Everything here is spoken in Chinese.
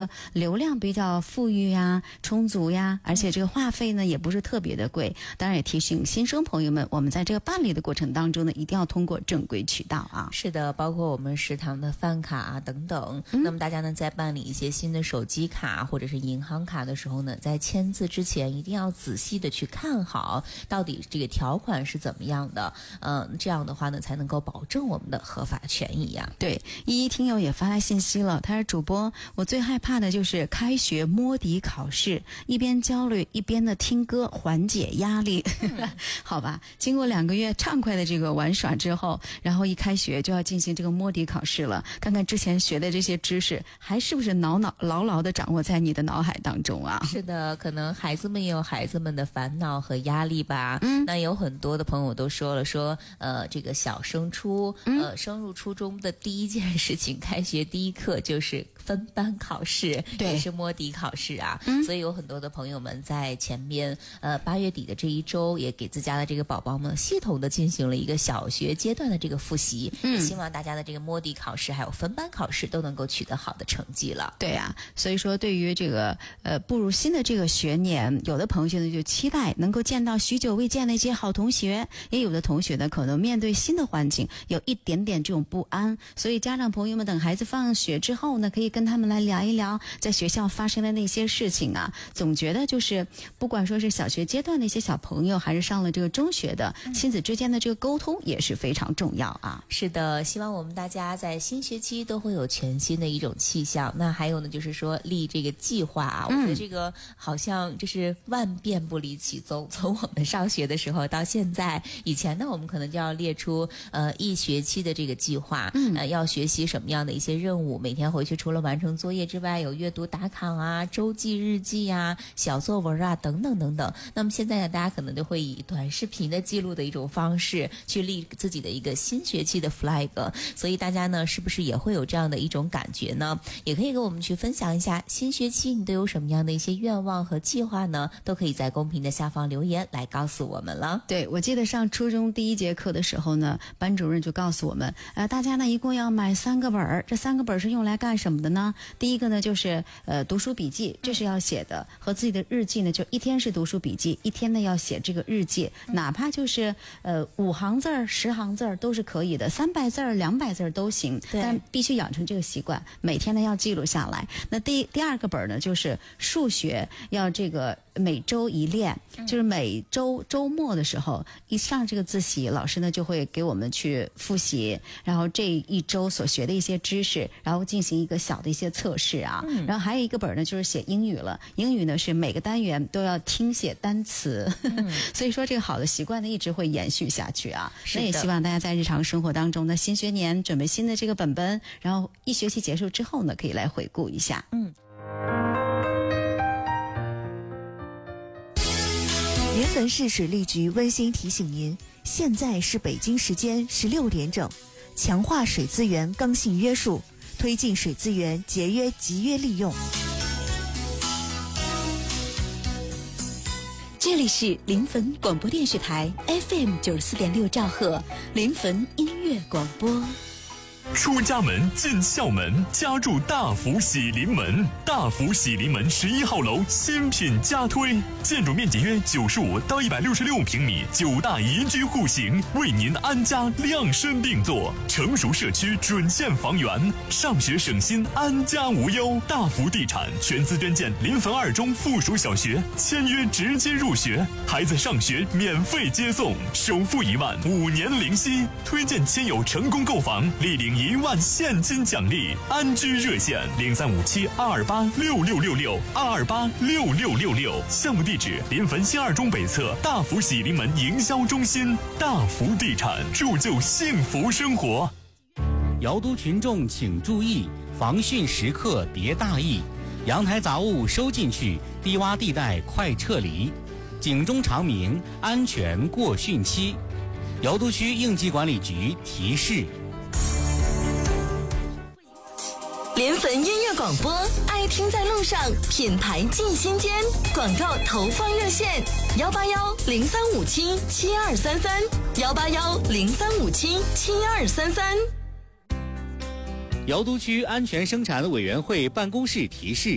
个流量比较富裕呀、充足呀，而且这个话费呢也不是特别的贵。当然也提醒新生朋友们，我们在这个办理的过程当中呢，一定要通过正规渠道啊。 是的，包括我们食堂的饭卡啊等等。那么大家呢在办理一些新的手机卡或者是银行卡的时候呢，在签字之前一定要仔细的去看好到底这个条款是怎么样的，这样的话呢才能够保证我们的合法权益啊。 对，依依听友也发来信息了，他说主播，我最害怕的就是开学摸底考试，一边焦虑一边的听歌缓解压力。好吧，经过2个月畅快的这个玩耍之后，然后一开学就要进行这个摸底考试了，看看之前学的这些知识还是不是牢牢的掌握在你的脑海当中啊。 是的，可能孩子们也有孩子们的烦恼和压力吧。那有很多的朋友都说了，这个小升初，升入初中的第一件事情，开学第一课就是分班考试，也是摸底考试啊。所以有很多的朋友们在前面8月底的这一周，也给自家的这个宝宝们系统的进行了一个小学阶段的这个复习，也希望大家的这个摸底考试还有分班考试都能够取得好的成绩了。 对啊，所以说对于这个步入新的这个学年，有的朋友现在就期待能够见到许久未见的一些好同学，也有的同学呢可能面对新的环境有一点点这种不安，所以家长朋友们等孩子放学之后呢，可以跟他们来聊一聊在学校发生的那些事情啊。总觉得就是不管说是小学阶段的一些小朋友，还是上了这个中学的，亲子之间的这个沟通也是非常重要啊。 是的，希望我们大家在新学期都会有全新的一种气象。那还有呢，就是说立这个计划啊，我觉得这个好像就是万变不离其宗。从我们上学的时候到现在，以前呢我们可能就要列出一学期的这个计划，要学习什么样的一些任务，每天回去除了完成作业之外，有阅读打卡啊、周记、日记啊、小作文啊等等等等。那么现在呢，大家可能就会以短视频的记录的一种方式去立自己的一个新学期的 flag。 所以大家呢是不是也会有这样的一种感觉呢？也可以跟我们去分享一下新学期你都有什么样的一些愿望和计划呢？都可以在公屏的下方留言来告诉我们了。 对，我记得上初中第1节课的时候呢，班主任就告诉我们大家呢一共要买3个本，这3个本是用来干什么的呢？第一个呢就是读书笔记，这是要写的，和自己的日记呢，就1天是读书笔记，1天呢要写这个日记，哪怕就是5行字10行字都是可以的，300字200字都行，但必须养成这个习惯，每天呢要记录下来。那第2个本呢就是数学，要这个每周一练，就是每周末的时候一上这个自习，老师呢就会给我们去复习，然后这一周所学的一些知识，然后进行一个小的一些测试啊。然后还有一个本呢就是写英语了，英语呢是每个单元都要听写单词，所以说这个好的习惯呢一直会延续下去啊。那也希望大家在日常生活当中呢，新学年准备新的这个本，然后一学期结束之后呢，可以来回顾一下。 临汾市水利局温馨提醒您，现在是北京时间16点整，强化水资源刚性约束，推进水资源节约集约利用。 这里是临汾广播电视台 FM 94.6兆赫，临汾音乐广播。 出家门进校门，家住大福喜临门。大福喜临门11号楼新品加推，建筑面积约95到166平米，9大宜居户型，为您安家量身定做。成熟社区准现房源，上学省心，安家无忧。大福地产全资捐建临汾2中附属小学，签约直接入学，孩子上学免费接送，首付1万，5年零息。推荐亲友成功购房，立领1万现金奖励。安居热线0357-228-6666，228-6666。项目地址：临汾新2中北侧大福喜临门营销中心。大福地产，铸就幸福生活。 瑶都群众请注意，防汛时刻别大意，阳台杂物收进去，低洼地带快撤离，警钟长鸣，安全过汛期。瑶都区应急管理局提示。 临汾音乐广播，爱听在路上，品牌进心间。广告投放热线：181-0357-7233，181-0357-7233。 瑶都区安全生产委员会办公室提示：